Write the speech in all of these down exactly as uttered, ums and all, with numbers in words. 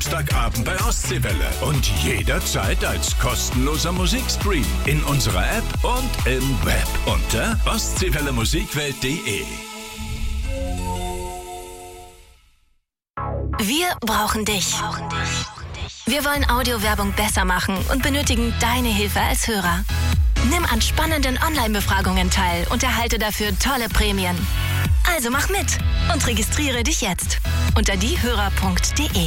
Samstagabend bei Ostseewelle. Und jederzeit als kostenloser Musikstream in unserer App und im Web unter ostseewelle musikwelt punkt de. Wir brauchen dich. Wir wollen Audiowerbung besser machen und benötigen deine Hilfe als Hörer. Nimm an spannenden Online-Befragungen teil und erhalte dafür tolle Prämien. Also mach mit und registriere dich jetzt unter diehörer punkt de.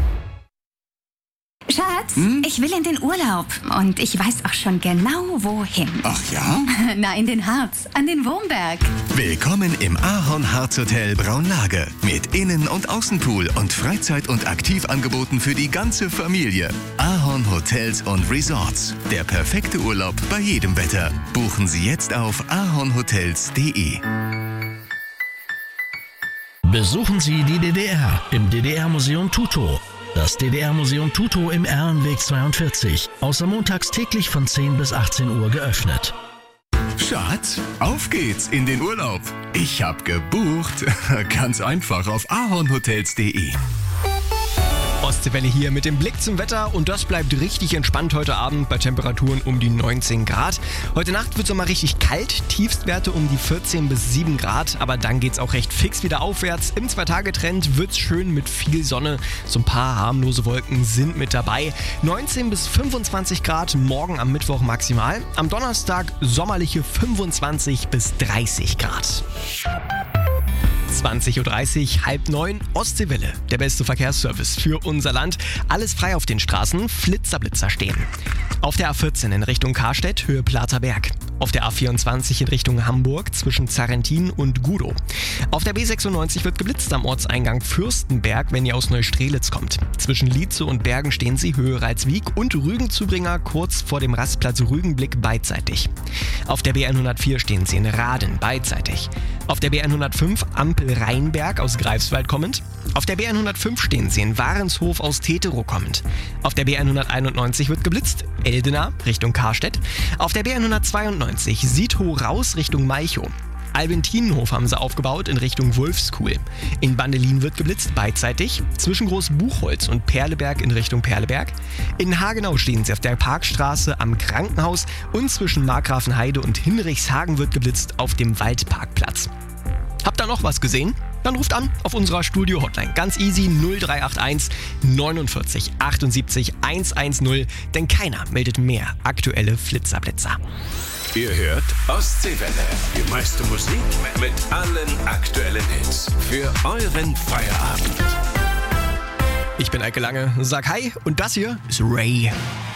Schatz, hm? ich will in den Urlaub und ich weiß auch schon genau, wohin. Ach ja? Na, in den Harz, an den Wurmberg. Willkommen im Ahorn-Harz Hotel Braunlage mit Innen- und Außenpool und Freizeit- und Aktivangeboten für die ganze Familie. Ahorn Hotels und Resorts. Der perfekte Urlaub bei jedem Wetter. Buchen Sie jetzt auf ahornhotels punkt de. Besuchen Sie die D D R im D D R-Museum Tutow. Das D D R-Museum Tutow im Ehrenweg zweiundvierzig. Außer montags täglich von zehn bis achtzehn Uhr geöffnet. Schatz, auf geht's in den Urlaub. Ich hab gebucht. Ganz einfach auf ahornhotels punkt de. Ostseewelle hier mit dem Blick zum Wetter und das bleibt richtig entspannt heute Abend bei Temperaturen um die neunzehn Grad. Heute Nacht wird es mal richtig kalt, Tiefstwerte um die vierzehn bis sieben Grad, aber dann geht's auch recht fix wieder aufwärts. Im Zwei-Tage-Trend wird's schön mit viel Sonne, so ein paar harmlose Wolken sind mit dabei. neunzehn bis fünfundzwanzig Grad morgen am Mittwoch maximal, am Donnerstag sommerliche fünfundzwanzig bis dreißig Grad. zwanzig Uhr dreißig, halb neun, Ostseewelle, der beste Verkehrsservice für unser Land. Alles frei auf den Straßen, Flitzer-Blitzer stehen. Auf der A vierzehn in Richtung Karstedt, Höhe Platerberg. Auf der A vierundzwanzig in Richtung Hamburg zwischen Zarrentin und Gudow. Auf der B sechsundneunzig wird geblitzt am Ortseingang Fürstenberg, wenn ihr aus Neustrelitz kommt. Zwischen Lietze und Bergen stehen sie, Höhe Reitswiek und Rügenzubringer kurz vor dem Rastplatz Rügenblick beidseitig. Auf der B hundertvier stehen sie in Raden beidseitig. Auf der B hundertfünf Ampel Rheinberg aus Greifswald kommend. Auf der B hundertfünf stehen sie in Warenshof aus Teterow kommend. Auf der B hunderteinundneunzig wird geblitzt, Eldena Richtung Karstedt. Auf der B hundertzweiundneunzig Siedhow raus Richtung Malchow. Albentinenhof haben sie aufgebaut in Richtung Wulfskuhl. In Bandelin wird geblitzt beidseitig, zwischen Großbuchholz und Perleberg in Richtung Perleberg. In Hagenau stehen sie auf der Parkstraße am Krankenhaus und zwischen Markgrafenheide und Hinrichshagen wird geblitzt auf dem Waldparkplatz. Habt ihr noch was gesehen? Dann ruft an auf unserer Studio-Hotline. Ganz easy null drei acht eins neunundvierzig achtundsiebzig hundertzehn, denn keiner meldet mehr aktuelle Flitzerblitzer. Ihr hört Ostseewelle, die meiste Musik mit allen aktuellen Hits für euren Feierabend. Ich bin Eike Lange, sag hi und das hier ist Ray.